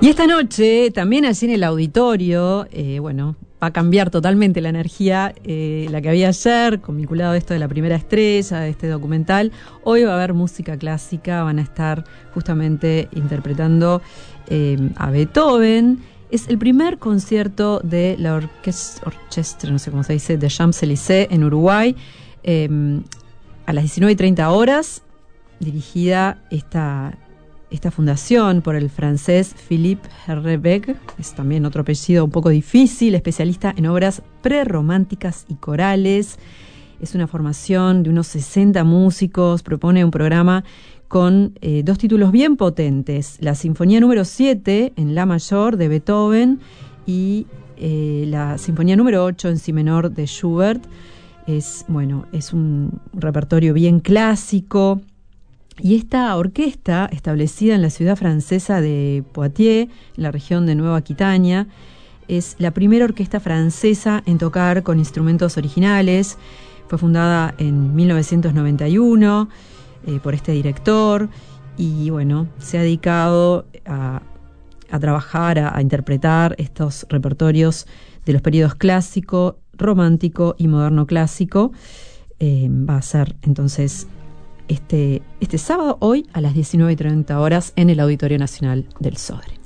Y esta noche, también allí en el auditorio, va a cambiar totalmente la energía, la que había ayer, vinculado a esto de la primera estrella, de este documental. Hoy va a haber música clásica, van a estar justamente interpretando a Beethoven. Es el primer concierto de la orquesta, no sé cómo se dice, de Champs-Élysées en Uruguay, a las 19:30, dirigida esta fundación por el francés Philippe Herrebeck, es también otro apellido un poco difícil, especialista en obras prerrománticas y corales. Es una formación de unos 60 músicos, propone un programa con dos títulos bien potentes: la Sinfonía número 7 en La mayor de Beethoven y la Sinfonía número 8 en Si menor de Schubert. Es un repertorio bien clásico. Y esta orquesta, establecida en la ciudad francesa de Poitiers, en la región de Nueva Aquitania, es la primera orquesta francesa en tocar con instrumentos originales. Fue fundada en 1991 por este director y se ha dedicado a trabajar, a interpretar estos repertorios de los periodos clásico, romántico y moderno clásico. Va a ser entonces este sábado, hoy, a las 19:30 en el Auditorio Nacional del Sodre.